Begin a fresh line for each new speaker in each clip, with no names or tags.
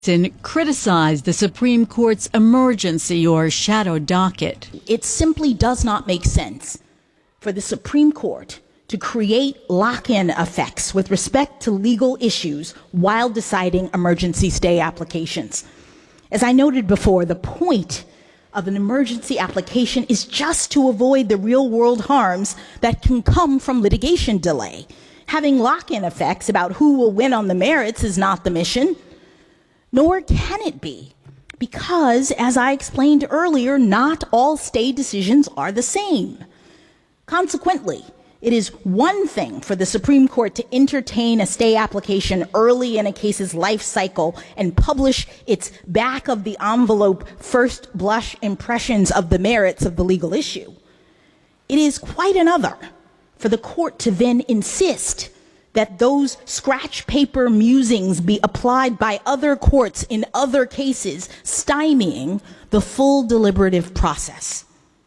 criticized the Supreme Court's emergency or shadow docket.
It simply does not make sense for the Supreme Court to create lock-in effects with respect to legal issues while deciding emergency stay applications. As I noted before, the point of an emergency application is just to avoid the real-world harms that can come from litigation delay. Having lock-in effects about who will win on the merits is not the mission, nor can it be, because, as I explained earlier, not all stay decisions are the same. Consequently, it is one thing for the Supreme Court to entertain a stay application early in a case's life cycle and publish its back-of-the-envelope first blush impressions of the merits of the legal issue. It is quite another for the court to then insist that those scratch paper musings be applied by other courts in other cases, stymieing the full deliberative process.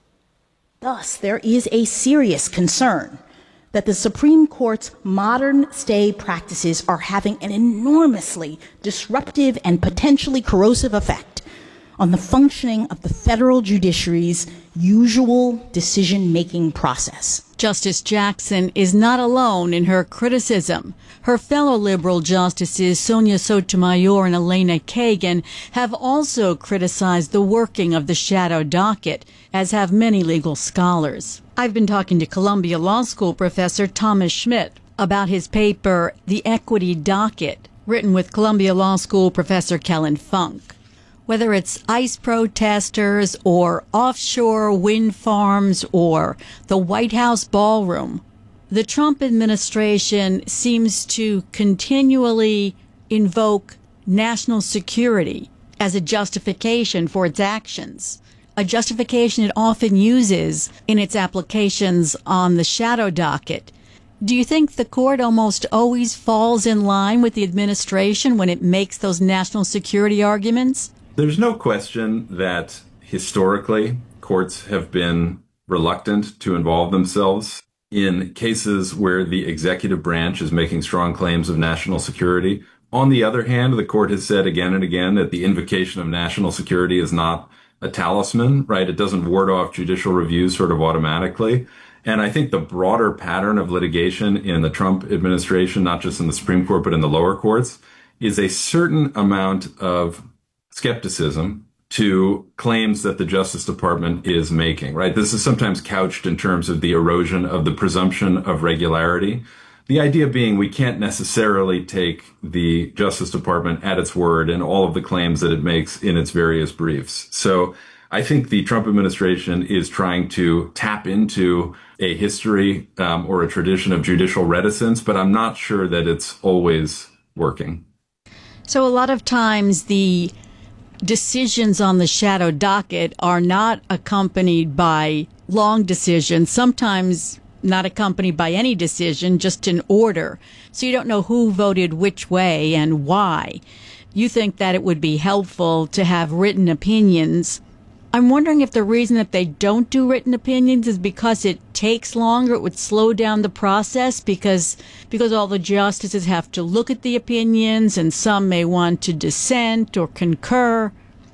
Thus, there is a serious concern that the Supreme Court's modern stay practices are having an enormously disruptive and potentially corrosive effect on the functioning of the federal judiciary's usual decision-making process.
Justice Jackson is not alone in her criticism. Her fellow liberal justices Sonia Sotomayor and Elena Kagan have also criticized the working of the shadow docket, as have many legal scholars. I've been talking to Columbia Law School professor Thomas Schmidt about his paper, The Equity Docket, written with Columbia Law School professor Kellen Funk. Whether it's ICE protesters or offshore wind farms or the White House ballroom, the Trump administration seems to continually invoke national security as a justification for its actions, a justification it often uses in its applications on the shadow docket. Do you think the court almost always falls in line with the administration when it makes those national security arguments?
There's no question that historically courts have been reluctant to involve themselves in cases where the executive branch is making strong claims of national security. On the other hand, the court has said again and again that the invocation of national security is not a talisman, right? It doesn't ward off judicial review sort of automatically. And I think the broader pattern of litigation in the Trump administration, not just in the Supreme Court, but in the lower courts, is a certain amount of skepticism to claims that the Justice Department is making, right? This is sometimes couched in terms of the erosion of the presumption of regularity. The idea being we can't necessarily take the Justice Department at its word in all of the claims that it makes in its various briefs. So I think the Trump administration is trying to tap into a history or a tradition of judicial reticence, but I'm not sure that it's always working.
So a lot of times the decisions on the shadow docket are not accompanied by long decisions, sometimes not accompanied by any decision, just an order. So you don't know who voted which way and why. You think that it would be helpful to have written opinions. I'm wondering if the reason that they don't do written opinions is because it takes longer, it would slow down the process because all the justices have to look at the opinions and some may want to dissent or concur.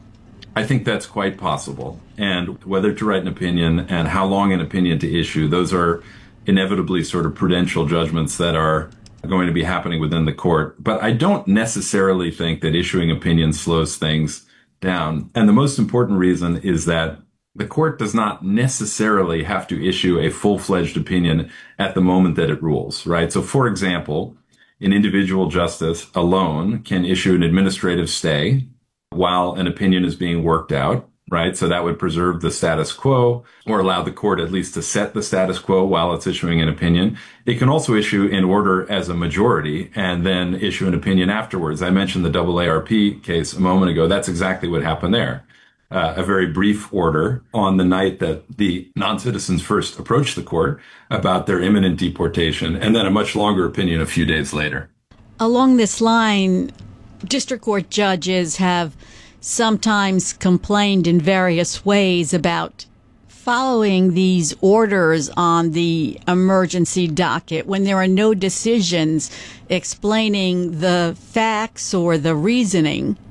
I think that's quite possible. And whether to write an opinion and how long an opinion to issue, those are inevitably sort of prudential judgments that are going to be happening within the court. But I don't necessarily think that issuing opinions slows things down. And the most important reason is that the court does not necessarily have to issue a full-fledged opinion at the moment that it rules, right? So, for example, an individual justice alone can issue an administrative stay while an opinion is being worked out, right? So that would preserve the status quo or allow the court at least to set the status quo while it's issuing an opinion. It can also issue an order as a majority and then issue an opinion afterwards. I mentioned the AARP case a moment ago. That's exactly what happened there. A very brief order on the night that the non-citizens first approached the court about their imminent deportation, and then a much longer opinion a few days later.
Along this line, district court judges have sometimes complained in various ways about following these orders on the emergency docket when there are no decisions explaining the facts or the reasoning